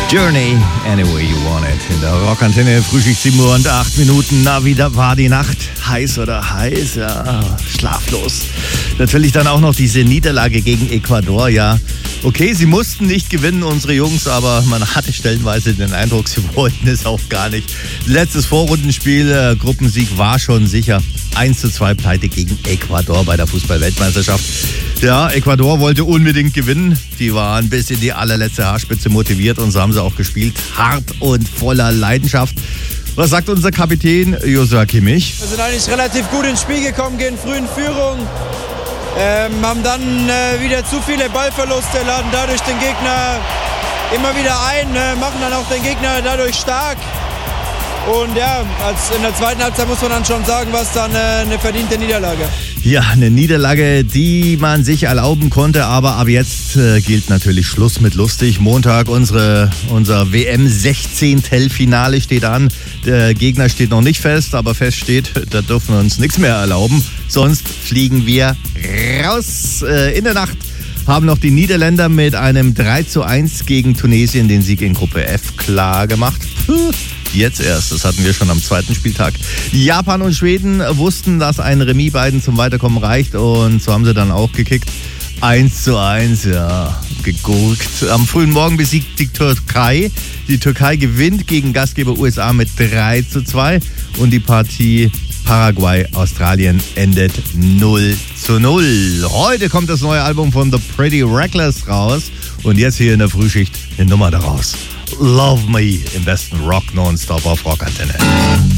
Journey, Any Way You Want It. In der Rockantenne, Frühschicht 7 Uhr und 8 Minuten. Na, wieder war die Nacht. Heiß oder heiß? Ja, schlaflos. Natürlich dann auch noch diese Niederlage gegen Ecuador, ja. Okay, sie mussten nicht gewinnen, unsere Jungs, aber man hatte stellenweise den Eindruck, sie wollten es auch gar nicht. Letztes Vorrundenspiel, Gruppensieg war schon sicher. 1:2 Pleite gegen Ecuador bei der Fußball-Weltmeisterschaft. Ja, Ecuador wollte unbedingt gewinnen. Die waren bis in die allerletzte Haarspitze motiviert und so haben sie auch gespielt. Hart und voller Leidenschaft. Was sagt unser Kapitän Joshua Kimmich? Wir sind eigentlich relativ gut ins Spiel gekommen, gehen früh in Führung. Haben dann wieder zu viele Ballverluste, laden dadurch den Gegner immer wieder ein, machen dann auch den Gegner dadurch stark. Und ja, in der zweiten Halbzeit muss man dann schon sagen, was dann eine verdiente Niederlage. Ja, eine Niederlage, die man sich erlauben konnte, aber ab jetzt gilt natürlich Schluss mit lustig. Montag unser WM-16-Finale steht an. Der Gegner steht noch nicht fest, aber fest steht, da dürfen wir uns nichts mehr erlauben. Sonst fliegen wir raus. In der Nacht haben noch die Niederländer mit einem 3:1 gegen Tunesien den Sieg in Gruppe F klar gemacht. Jetzt erst, das hatten wir schon am zweiten Spieltag. Japan und Schweden wussten, dass ein Remis beiden zum Weiterkommen reicht und so haben sie dann auch gekickt. 1:1, ja, gegurkt. Am frühen Morgen besiegt die Türkei. Die Türkei gewinnt gegen Gastgeber USA mit 3:2 und die Partie Paraguay-Australien endet 0:0. Heute kommt das neue Album von The Pretty Reckless raus und jetzt hier in der Frühschicht eine Nummer daraus. Love Me im besten Rock nonstop auf Rockantenne.